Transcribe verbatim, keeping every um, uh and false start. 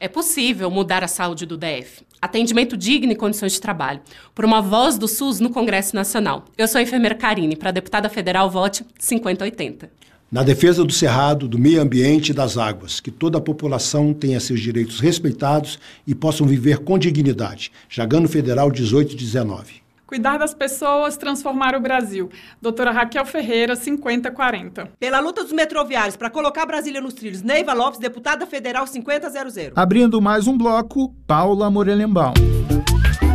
É possível mudar a saúde do D F. Atendimento digno e condições de trabalho. Por uma voz do SUS no Congresso Nacional. Eu sou a enfermeira Karine. Para deputada federal, vote cinquenta oitenta. Na defesa do cerrado, do meio ambiente e das águas. Que toda a população tenha seus direitos respeitados e possam viver com dignidade. Jagano Federal dezoito dezenove. Cuidar das pessoas, transformar o Brasil. Doutora Raquel Ferreira, cinquenta quarenta. Pela luta dos metroviários para colocar Brasília nos trilhos, Neiva Lopes, deputada federal cinquenta zero zero. Abrindo mais um bloco, Paula Morelenbaum.